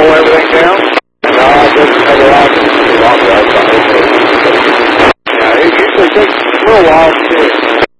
pull everything down? No, I just cut it off. It's off the outside. Yeah, it usually takes a little while to